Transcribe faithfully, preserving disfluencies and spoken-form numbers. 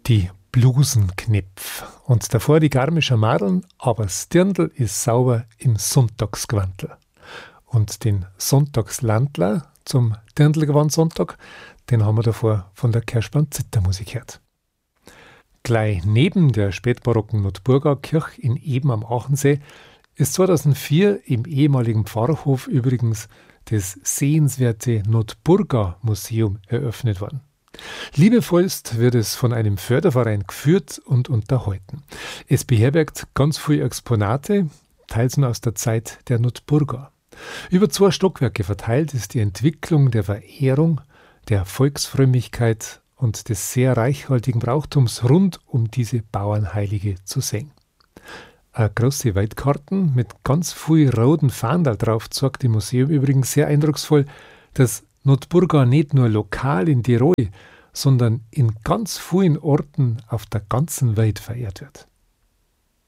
die Blusenknepf und davor die Garmischer Madeln, aber das Dirndl ist sauber im Sonntagsgewandl. Und den Sonntagslandler zum Dirndlgewand-Sonntag, den haben wir davor von der Kerschbahn-Zittermusik gehört. Gleich neben der spätbarocken Notburger Kirche in Eben am Aachensee ist zweitausendvier im ehemaligen Pfarrhof übrigens das sehenswerte Notburger Museum eröffnet worden. Liebevollst wird es von einem Förderverein geführt und unterhalten. Es beherbergt ganz viele Exponate, teils nur aus der Zeit der Notburger. Über zwei Stockwerke verteilt ist die Entwicklung der Verehrung, der Volksfrömmigkeit und des sehr reichhaltigen Brauchtums rund um diese Bauernheilige zu sehen. Eine große Weitkarten mit ganz viel roten Fahndal drauf zeigt im Museum übrigens sehr eindrucksvoll, dass Notburger nicht nur lokal in Tirol, sondern in ganz vielen Orten auf der ganzen Welt verehrt wird.